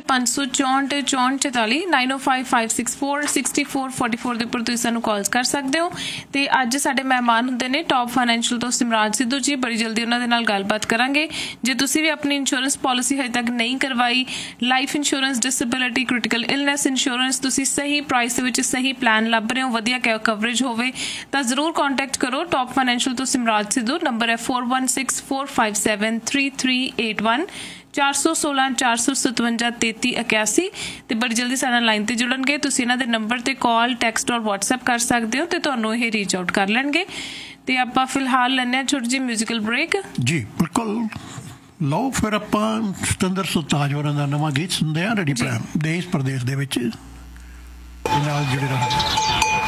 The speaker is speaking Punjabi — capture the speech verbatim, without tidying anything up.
ਪੰਜ ਸੌ ਚੌਂਹਠ ਚੌਂਹਠ ਚੁਤਾਲੀ ਨਾਈਨ ਓ five five six four sixty four forty four ਦੇ ਉੱਪਰ ਤੁਸੀਂ ਸਾਨੂੰ ਕਾਲਸ ਕਰ ਸਕਦੇ ਹੋ। ਤੇ ਅੱਜ ਸਾਡੇ ਮਹਿਮਾਨ ਹੁੰਦੇ ਨੇ ਟੌਪ ਫਾਈਨੈਂਸ਼ੀਅਲ ਤੋਂ ਸਿਮਰਾਜ ਸਿੱਧੂ ਜੀ। ਬੜੀ ਜਲਦੀ ਉਹਨਾਂ ਦੇ ਨਾਲ ਗੱਲਬਾਤ ਕਰਾਂਗੇ। ਜੇ ਤੁਸੀਂ ਵੀ ਆਪਣੀ ਇੰਸ਼ੋਰੈਂਸ ਪਾਲਿਸੀ ਹਜੇ ਤੱਕ ਨਹੀਂ ਕਰਵਾਈ, life insurance, disability, critical illness insurance, ਤੁਸੀਂ ਸਹੀ ਪ੍ਰਾਈਸ ਦੇ ਵਿੱਚ ਸਹੀ ਪਲਾਨ ਲੱਭ ਰਹੇ ਹੋ, ਵਧੀਆ ਕਵਰੇਜ ਹੋਵੇ ਤਾਂ ਜ਼ਰੂਰ ਕੰਟੈਕਟ ਕਰੋ ਟੌਪ ਫਾਈਨੈਂਸ਼ੀਅਲ ਤੋਂ ਸਿਮਰਾਜ ਸਿੱਧੂ। ਨੰਬਰ ਹੈ four one six four five seven three three eight one, ਚਾਰ ਸੌ ਸੋਲਾਂ ਚਾਰ ਸੌ ਸਤਵੰਜਾ ਤੇਤੀ ਇਕਿਆਸੀ। ਤੇ ਬੜੀ ਜਲਦੀ ਸਾਡੇ ਨਾਲ ਲਾਈਨ ਤੇ ਜੁੜਨਗੇ। ਤੁਸੀਂ ਇਹਨਾਂ ਦੇ ਨੰਬਰ ਤੇ ਕਾਲ, ਟੈਕਸਟ ਔਰ ਵਟਸਐਪ ਕਰ ਸਕਦੇ ਹੋ ਤੇ ਤੁਹਾਨੂੰ ਇਹ ਰੀਚ ਆਊਟ ਕਰ ਲੈਣਗੇ। ਤੇ ਆਪਾਂ ਫਿਲਹਾਲ ਲੈਂਦੇ ਹਾਂ ਛੋਟੀ ਜਿਹੀ ਮਿਊਜ਼ੀਕਲ ਬ੍ਰੇਕ। ਜੀ ਬਿਲਕੁਲ, ਲਓ ਫਿਰ ਆਪਾਂ ਸਤਿੰਦਰ ਸਰਤਾਜ ਹੋਰਾਂ ਦਾ ਨਵਾਂ ਗੀਤ ਸੁਣਦੇ ਹਾਂ। ਰੈਡੀ ਪ੍ਰੈਮ ਦੇਸ਼ ਪ੍ਰਦੇਸ਼ ਦੇ ਵਿੱਚ ਨਾਲ ਜੁੜੇ ਰਹੋ।